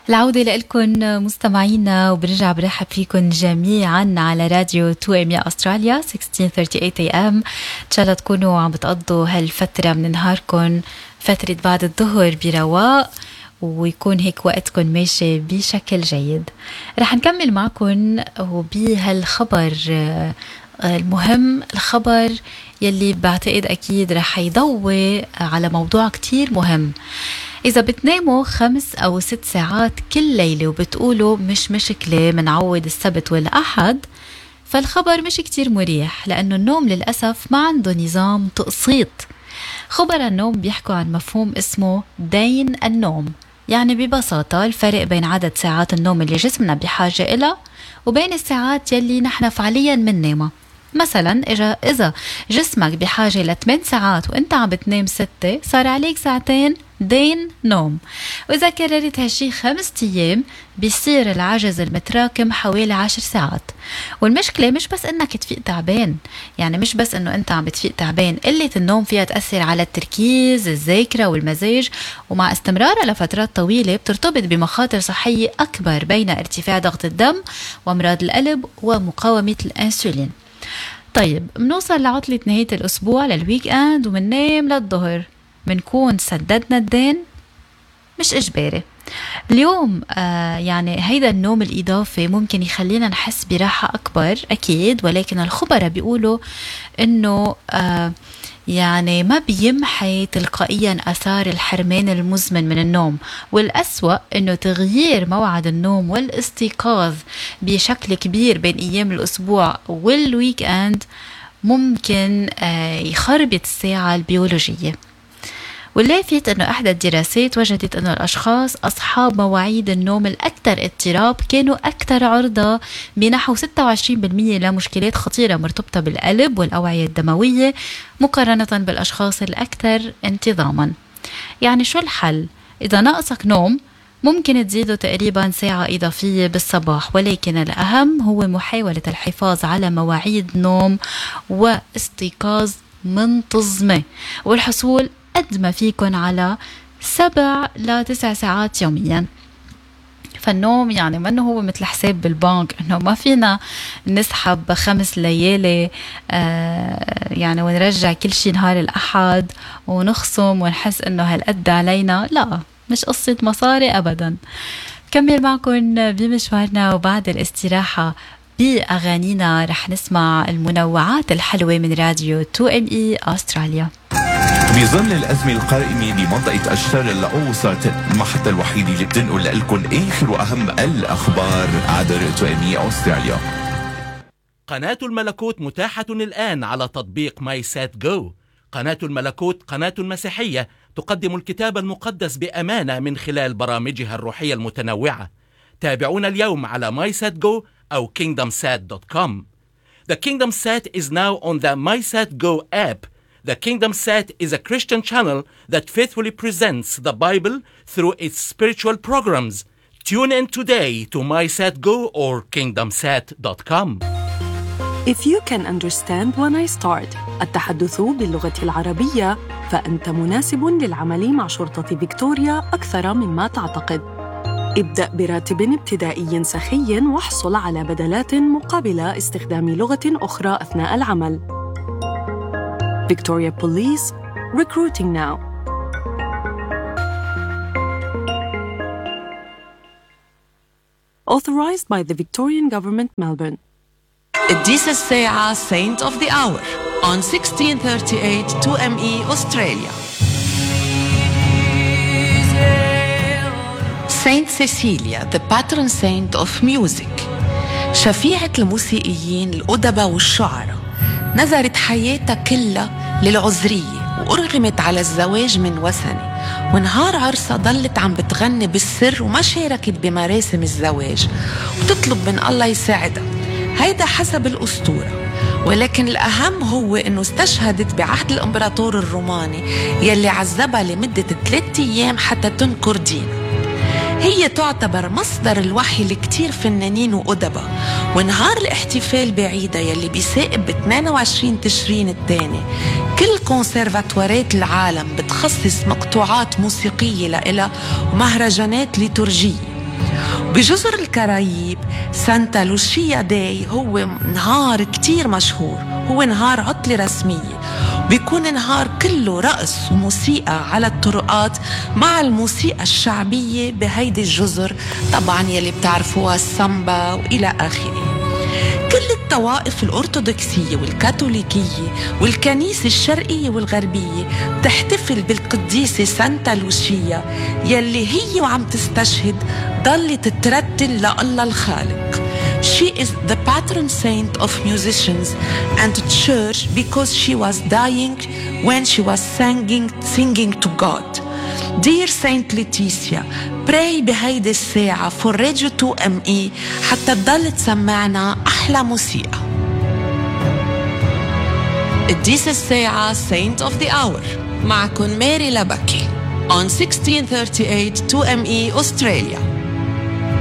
العودة لكم مستمعينا، وبرجع برحب فيكم جميعا على راديو 2 أستراليا 1638 AM. إن شاء الله تكونوا عم بتقضوا هالفترة من نهاركم فترة بعد الظهر برواق، ويكون هيك وقتكم ماشي بشكل جيد. رح نكمل معكم وبهالخبر المهم، الخبر يلي بعتقد أكيد رح يضوي على موضوع كتير مهم. إذا بتناموا 5 أو 6 ساعات كل ليلة وبتقولوا مش مشكلة منعود السبت والأحد، فالخبر مش كتير مريح، لأنه النوم للأسف ما عنده نظام تقسيط. خبراء النوم بيحكوا عن مفهوم اسمه دين النوم، يعني ببساطة الفرق بين عدد ساعات النوم اللي جسمنا بحاجة إلها وبين الساعات يلي نحن فعليا مننامها. مثلا إذا جسمك بحاجة ل8 ساعات وإنت عم بتنام 6، صار عليك ساعتين دين نوم. وإذا كررت هالشي 5 أيام بيصير العجز المتراكم حوالي 10 ساعات. والمشكلة مش بس إنك تفيق تعبان، يعني مش بس إنه إنت عم بتفيق تعبان، قلة النوم فيها تأثر على التركيز، الذاكرة والمزاج، ومع استمرارها لفترات طويلة بترتبط بمخاطر صحية أكبر، بين ارتفاع ضغط الدم وأمراض القلب ومقاومة الأنسولين. طيب، منوصل لعطلة نهاية الأسبوع للويك أند ومننام للظهر، منكون سددنا الدين؟ مش إجباري. اليوم يعني هيدا النوم الإضافي ممكن يخلينا نحس براحة أكبر أكيد، ولكن الخبراء بيقولوا إنه يعني ما بيمحي تلقائيا أثار الحرمان المزمن من النوم. والأسوأ إنه تغيير موعد النوم والاستيقاظ بشكل كبير بين أيام الأسبوع والويك أند ممكن يخربط الساعة البيولوجية. واللافت أنه أحدى الدراسات وجدت أنه الأشخاص أصحاب مواعيد النوم الأكثر اضطراب كانوا أكثر عرضة بنحو 26% لمشكلات خطيرة مرتبطة بالقلب والأوعية الدموية مقارنة بالأشخاص الأكثر انتظاما. يعني شو الحل؟ إذا ناقصك نوم ممكن تزيدوا تقريبا ساعة إضافية بالصباح، ولكن الأهم هو محاولة الحفاظ على مواعيد نوم واستيقاظ منتظمة، والحصول قد ما فيكن على 7 ل 9 ساعات يوميا. فالنوم يعني منه هو مثل حساب بالبنك، انه ما فينا نسحب 5 ليالي يعني ونرجع كل شيء نهار الأحد ونخصم ونحس انه هالقد علينا. لا، مش قصة مصاري أبدا. كمل معكم بمشوارنا، وبعد الاستراحة بأغانينا رح نسمع المنوعات الحلوة من راديو 2 أستراليا. بظل الأزمة القائمة بمنطقة الشرق الأوسط، المحطة الوحيدة اللي بتنقل لكم آخر وأهم الأخبار عبر 2 أستراليا. قناة الملكوت متاحة الآن على تطبيق ماي سات جو. قناة الملكوت قناة مسيحية تقدم الكتاب المقدس بأمانة من خلال برامجها الروحية المتنوعة. تابعونا اليوم على MySatGo أو KingdomSat.com. The Kingdom Sat is now on the MySatGo app. The Kingdom Sat is a Christian channel that faithfully presents the Bible through its spiritual programs. Tune in today to MySatGo or KingdomSat.com. If you can understand when I start التحدث باللغة العربية، فأنت مناسب للعمل مع شرطة فيكتوريا أكثر مما تعتقد. ابدأ براتب ابتدائي سخي واحصل على بدلات مقابل استخدام لغة أخرى أثناء العمل. Victoria Police, recruiting now. Authorized by the Victorian Government, Melbourne. This is Saint Saint of the Hour on 1638 2ME Australia. Saint Cecilia, the patron saint of music. شفيعة الموسيقيين الأدباء والشعراء، نذرت حياتها كلها للعذرية وأرغمت على الزواج من وثني، ونهار عرسها ضلت عم بتغني بالسر وما شاركت بمراسم الزواج وتطلب من الله يساعدها. هيدا حسب الأسطورة، ولكن الأهم هو أنه استشهدت بعهد الإمبراطور الروماني يلي عذبها لمدة 3 أيام حتى تنكر دينه. هي تعتبر مصدر الوحي لكتير فنانين وأدباء، ونهار الاحتفال بعيدها يلي بيساقب ب 22 تشرين الثاني كل كونسيرفاتوارات العالم بتخصص مقطوعات موسيقية لإلها ومهرجانات ليتورجية. بجزر الكرايب سانتا لوشيا داي هو نهار كتير مشهور، هو نهار عطلة رسمية، بيكون نهار كله رقص وموسيقى على الطرقات مع الموسيقى الشعبية بهيدي الجزر طبعا يلي بتعرفوها السامبا وإلى آخره. كل الطوائف الأرثوذكسية والكاثوليكية والكنيسة الشرقية والغربية تحتفل بالقديسة سانتا لوشيا يلي هي وعم تستشهد ضلت ترتل لله الخالق. She is the patron saint of musicians and church because she was dying when she was singing to God. Dear Saint Leticia, pray بهيدي الساعة for Radio 2ME حتى تضل تسمعنا أحلى موسيقى. قديس الساعة Saint of the Hour معكم ماري لبكي on 1638 2ME Australia.